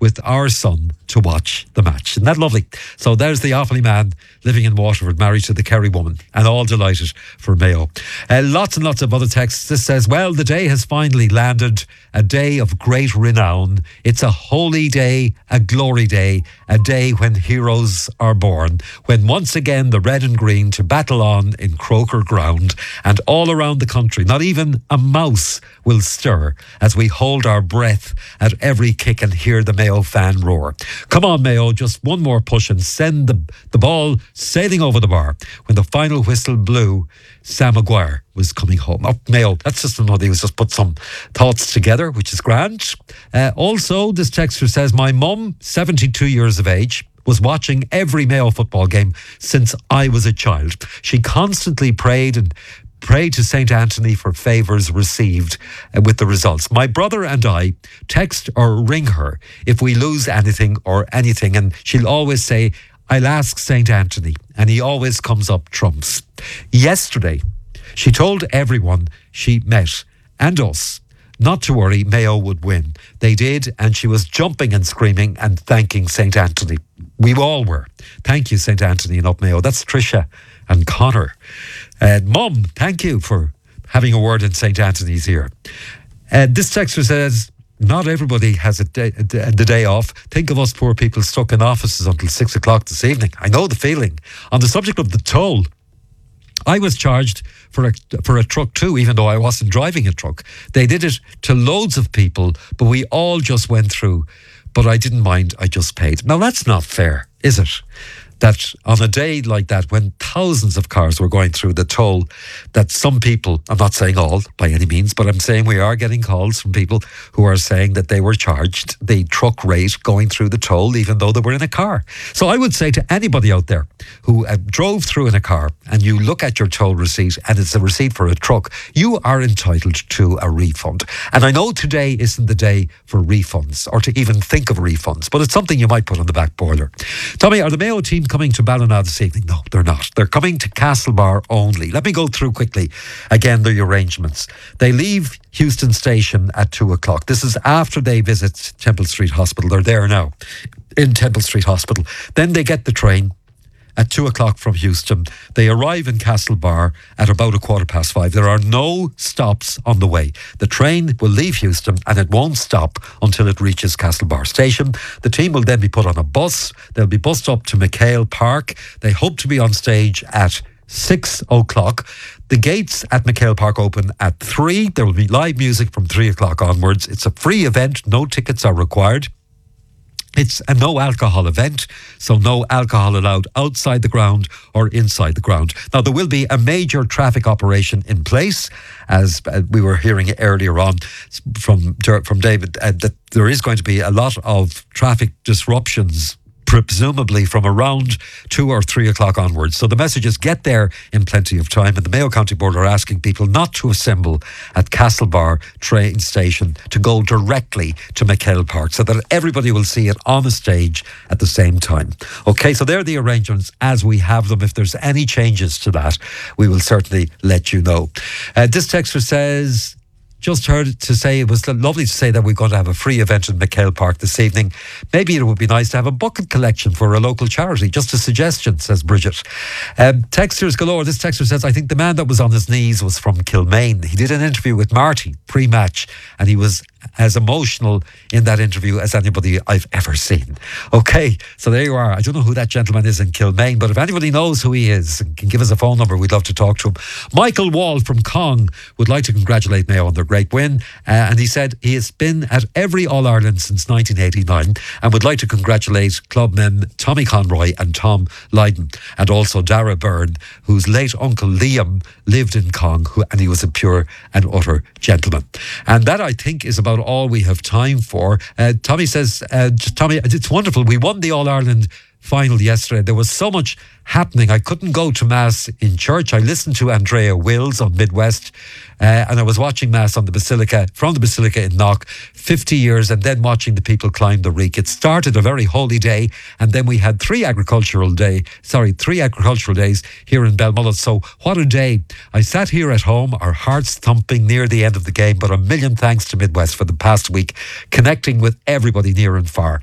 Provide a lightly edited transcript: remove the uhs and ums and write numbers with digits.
with our son to watch the match. Isn't that lovely? So there's the Offaly man living in Waterford, married to the Kerry woman, and all delighted for Mayo. Lots and lots of other texts. This says, well, the day has finally landed, a day of great renown. It's a holy day, a glory day, a day when heroes are born, when once again the red and green to battle on in Croker ground, and all around the country, not even a mouse will stir as we hold our breath at every kick and hear the Mayo fan roar. Come on, Mayo, just one more push and send the ball sailing over the bar. When the final whistle blew, Sam Maguire was coming home. Oh, Mayo, that's just another. He was just put some thoughts together, which is grand. Also, this texter says, my mum, 72 years of age, was watching every Mayo football game since I was a child. She constantly prayed to St. Anthony for favours received with the results. My brother and I text or ring her if we lose anything or anything, and she'll always say, I'll ask St. Anthony, and he always comes up trumps. Yesterday, she told everyone she met, and us, not to worry, Mayo would win. They did, and she was jumping and screaming and thanking St. Anthony. We all were. Thank you, St. Anthony and Up Mayo. That's Tricia and Connor. Mum, thank you for having a word in St. Anthony's ear. This texter says, not everybody has the day off. Think of us poor people stuck in offices until 6 o'clock this evening. I know the feeling. On the subject of the toll, I was charged for a truck too, even though I wasn't driving a truck. They did it to loads of people, but we all just went through. But I didn't mind, I just paid. Now that's not fair, is it? That on a day like that, when thousands of cars were going through the toll, that some people, I'm not saying all by any means, but I'm saying we are getting calls from people who are saying that they were charged the truck rate going through the toll, even though they were in a car. So I would say to anybody out there who drove through in a car and you look at your toll receipt and it's a receipt for a truck, you are entitled to a refund. And I know today isn't the day for refunds or to even think of refunds, but it's something you might put on the back boiler. Tommy, are the Mayo team coming to Ballina this evening? No, they're not. They're coming to Castlebar only. Let me go through quickly again the arrangements. They leave Houston Station at 2 o'clock. This is after they visit Temple Street Hospital. They're there now in Temple Street Hospital. Then they get the train at 2 o'clock from Houston. They arrive in Castlebar at about 5:15. There are no stops on the way. The train will leave Houston and it won't stop until it reaches Castlebar Station. The team will then be put on a bus. They'll be bussed up to McHale Park. They hope to be on stage at 6 o'clock. The gates at McHale Park open at 3. There will be live music from 3 o'clock onwards. It's a free event. No tickets are required. It's a no alcohol event, so no alcohol allowed outside the ground or inside the ground. Now, there will be a major traffic operation in place, as we were hearing earlier on from David, that there is going to be a lot of traffic disruptions, presumably from around 2 or 3 o'clock onwards. So the message is get there in plenty of time. And the Mayo County Board are asking people not to assemble at Castlebar train station, to go directly to McHale Park so that everybody will see it on the stage at the same time. Okay, so there are the arrangements as we have them. If there's any changes to that, we will certainly let you know. This texter says, just heard to say it was lovely to say that we're going to have a free event in McHale Park this evening. Maybe it would be nice to have a bucket collection for a local charity. Just a suggestion, says Bridget. Texters galore. This texter says, I think the man that was on his knees was from Kilmaine. He did an interview with Marty pre-match and he was as emotional in that interview as anybody I've ever seen. Okay, so there you are. I don't know who that gentleman is in Kilmaine, but if anybody knows who he is and can give us a phone number, we'd love to talk to him. Michael Wall from Cong would like to congratulate Mayo on their great win, and he said he has been at every All-Ireland since 1989 and would like to congratulate club men Tommy Conroy and Tom Lydon, and also Dara Byrne, whose late uncle Liam lived in Cong, and he was a pure and utter gentleman. And that, I think, is about all we have time for. Tommy says, Tommy, it's wonderful. We won the All-Ireland final yesterday. There was so much happening. I couldn't go to Mass in church. I listened to Andrea Wills on Midwest, and I was watching Mass on the Basilica, from the Basilica in Knock, 50 years, and then watching the people climb the Reek. It started a very holy day, and then we had three agricultural days here in Belmullet. So what a day. I sat here at home, our hearts thumping near the end of the game, but a million thanks to Midwest for the past week, connecting with everybody near and far.